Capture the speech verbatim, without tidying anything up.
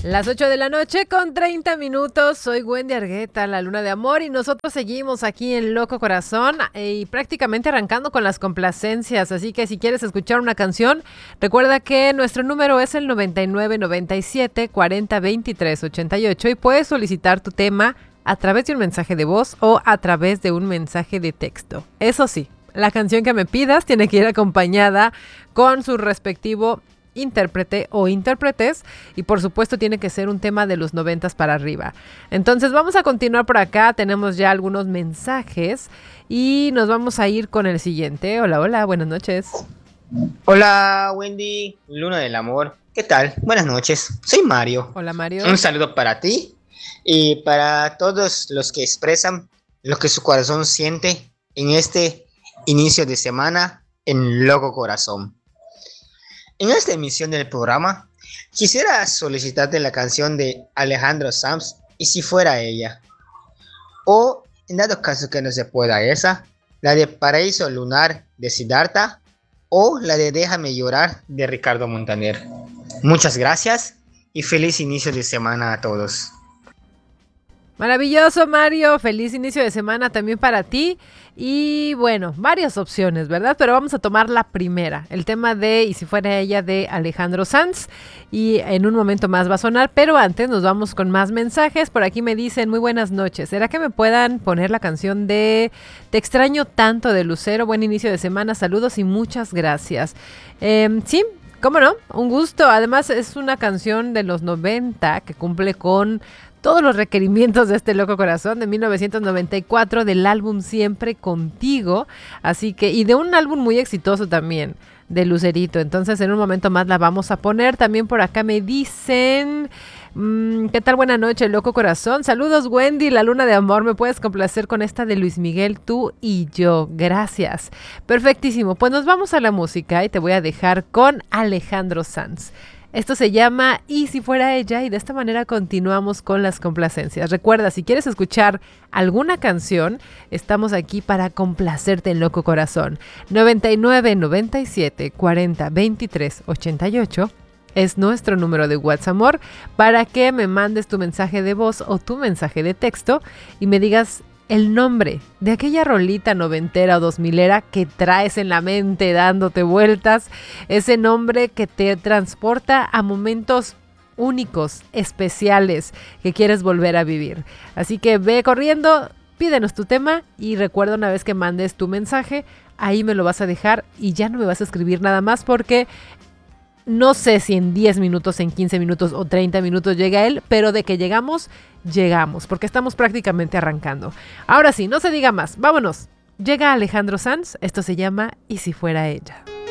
Las ocho de la noche con treinta minutos, soy Wendy Argueta, la luna de amor, y nosotros seguimos aquí en Loco Corazón y prácticamente arrancando con las complacencias, así que si quieres escuchar una canción, recuerda que nuestro número es el noventa y nueve, noventa y siete, cuarenta, veintitrés, ochenta y ocho y puedes solicitar tu tema a través de un mensaje de voz o a través de un mensaje de texto. Eso sí, la canción que me pidas tiene que ir acompañada con su respectivo intérprete o intérpretes y por supuesto tiene que ser un tema de los noventas para arriba. Entonces vamos a continuar por acá, tenemos ya algunos mensajes y nos vamos a ir con el siguiente. Hola, hola, buenas noches. Hola Wendy, luna del amor, ¿qué tal? Buenas noches, soy Mario. Hola Mario. Un saludo para ti y para todos los que expresan lo que su corazón siente en este inicio de semana en Loco Corazón. En esta emisión del programa, quisiera solicitarte la canción de Alejandro Sanz, Y si fuera ella. O, en dado caso que no se pueda esa, la de Paraíso Lunar de Siddhartha o la de Déjame llorar de Ricardo Montaner. Muchas gracias y feliz inicio de semana a todos. Maravilloso Mario, feliz inicio de semana también para ti y bueno, varias opciones, ¿verdad? Pero vamos a tomar la primera, el tema de Y si fuera ella de Alejandro Sanz y en un momento más va a sonar, pero antes nos vamos con más mensajes. Por aquí me dicen muy buenas noches, ¿será que me puedan poner la canción de Te extraño tanto de Lucero? Buen inicio de semana, saludos y muchas gracias. Eh, sí, ¿cómo no? Un gusto, además es una canción de los noventa que cumple con todos los requerimientos de este Loco Corazón de mil novecientos noventa y cuatro del álbum Siempre Contigo, así que y de un álbum muy exitoso también de Lucerito. Entonces en un momento más la vamos a poner. También por acá me dicen mmm, ¿qué tal? Buena noche, Loco Corazón. Saludos Wendy, la luna de amor, me puedes complacer con esta de Luis Miguel, Tú y Yo. Gracias. Perfectísimo, pues nos vamos a la música y te voy a dejar con Alejandro Sanz. Esto se llama Y si fuera ella y de esta manera continuamos con las complacencias. Recuerda, si quieres escuchar alguna canción, estamos aquí para complacerte en Loco Corazón. noventa y nueve, noventa y siete, cuarenta, veintitrés, ochenta y ocho es nuestro número de WhatsApp, amor, para que me mandes tu mensaje de voz o tu mensaje de texto y me digas el nombre de aquella rolita noventera o dos milera que traes en la mente dándote vueltas, ese nombre que te transporta a momentos únicos, especiales, que quieres volver a vivir. Así que ve corriendo, pídenos tu tema y recuerda, una vez que mandes tu mensaje, ahí me lo vas a dejar y ya no me vas a escribir nada más porque no sé si en diez minutos, en quince minutos o treinta minutos llega él, pero de que llegamos, llegamos, porque estamos prácticamente arrancando. Ahora sí, no se diga más, vámonos. Llega Alejandro Sanz, esto se llama Y si fuera ella.